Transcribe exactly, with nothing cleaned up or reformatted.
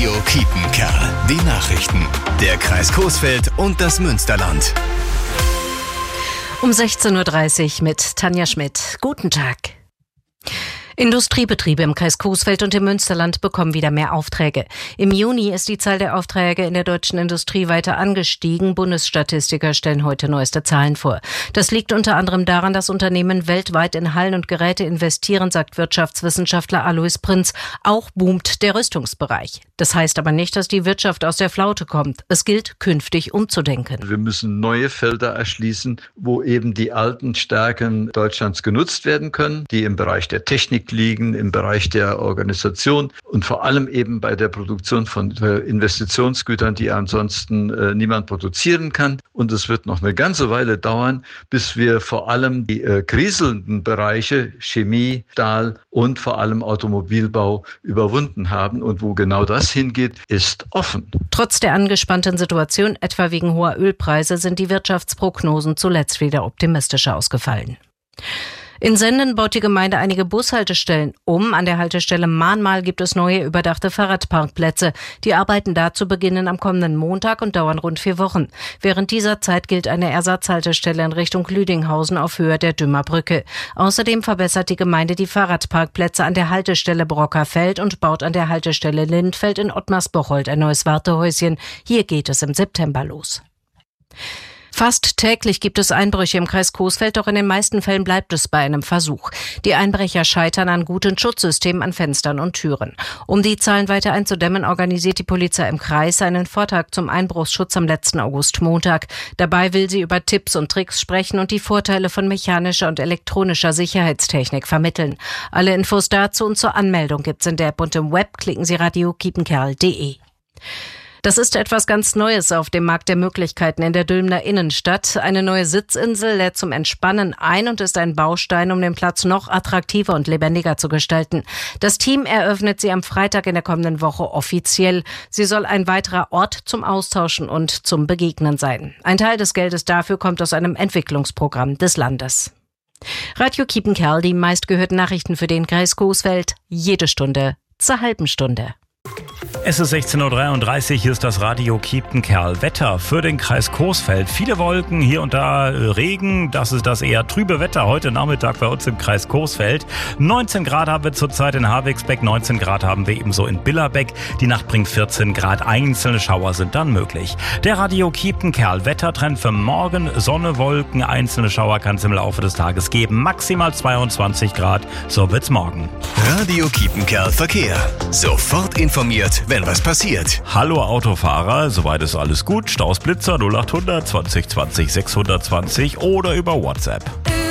Radio Kiepenkerl. Die Nachrichten. Der Kreis Coesfeld und das Münsterland. Um sechzehn Uhr dreißig mit Tanja Schmidt. Guten Tag. Industriebetriebe im Kreis Coesfeld und im Münsterland bekommen wieder mehr Aufträge. Im Juni ist die Zahl der Aufträge in der deutschen Industrie weiter angestiegen. Bundesstatistiker stellen heute neueste Zahlen vor. Das liegt unter anderem daran, dass Unternehmen weltweit in Hallen und Geräte investieren, sagt Wirtschaftswissenschaftler Alois Prinz. Auch boomt der Rüstungsbereich. Das heißt aber nicht, dass die Wirtschaft aus der Flaute kommt. Es gilt, künftig umzudenken. Wir müssen neue Felder erschließen, wo eben die alten Stärken Deutschlands genutzt werden können, die im Bereich der Technik liegen, im Bereich der Organisation und vor allem eben bei der Produktion von Investitionsgütern, die ansonsten äh, niemand produzieren kann. Und es wird noch eine ganze Weile dauern, bis wir vor allem die äh, kriselnden Bereiche Chemie, Stahl und vor allem Automobilbau überwunden haben. Und wo genau das hingeht, ist offen. Trotz der angespannten Situation, etwa wegen hoher Ölpreise, sind die Wirtschaftsprognosen zuletzt wieder optimistischer ausgefallen. In Senden baut die Gemeinde einige Bushaltestellen um. An der Haltestelle Mahnmal gibt es neue überdachte Fahrradparkplätze. Die Arbeiten dazu beginnen am kommenden Montag und dauern rund vier Wochen. Während dieser Zeit gilt eine Ersatzhaltestelle in Richtung Lüdinghausen auf Höhe der Dümmerbrücke. Außerdem verbessert die Gemeinde die Fahrradparkplätze an der Haltestelle Brockerfeld und baut an der Haltestelle Lindfeld in Ottmarsbocholt ein neues Wartehäuschen. Hier geht es im September los. Fast täglich gibt es Einbrüche im Kreis Coesfeld, doch in den meisten Fällen bleibt es bei einem Versuch. Die Einbrecher scheitern an guten Schutzsystemen an Fenstern und Türen. Um die Zahlen weiter einzudämmen, organisiert die Polizei im Kreis einen Vortrag zum Einbruchsschutz am letzten August-Montag. Dabei will sie über Tipps und Tricks sprechen und die Vorteile von mechanischer und elektronischer Sicherheitstechnik vermitteln. Alle Infos dazu und zur Anmeldung gibt's in der App und im Web. Klicken Sie radio kiepenkerl punkt de. Das ist etwas ganz Neues auf dem Markt der Möglichkeiten in der Dülmener Innenstadt. Eine neue Sitzinsel lädt zum Entspannen ein und ist ein Baustein, um den Platz noch attraktiver und lebendiger zu gestalten. Das Team eröffnet sie am Freitag in der kommenden Woche offiziell. Sie soll ein weiterer Ort zum Austauschen und zum Begegnen sein. Ein Teil des Geldes dafür kommt aus einem Entwicklungsprogramm des Landes. Radio Kiepenkerl, die meistgehörten Nachrichten für den Kreis Coesfeld, jede Stunde zur halben Stunde. Es ist sechzehn Uhr dreiunddreißig, hier ist das Radio Kiepenkerl. Wetter für den Kreis Coesfeld. Viele Wolken, hier und da Regen. Das ist das eher trübe Wetter heute Nachmittag bei uns im Kreis Coesfeld. neunzehn Grad haben wir zurzeit in Havixbeck, neunzehn Grad haben wir ebenso in Billerbeck. Die Nacht bringt vierzehn Grad, einzelne Schauer sind dann möglich. Der Radio Kiepenkerl, Wettertrend für morgen, Sonne, Wolken, einzelne Schauer kann es im Laufe des Tages geben. Maximal zweiundzwanzig Grad, so wird's morgen. Radio Kiepenkerl Verkehr. Sofort informiert, wenn was passiert. Hallo Autofahrer, soweit ist alles gut. Staus Blitzer null acht hundert zwanzig zwanzig sechshundertzwanzig oder über WhatsApp.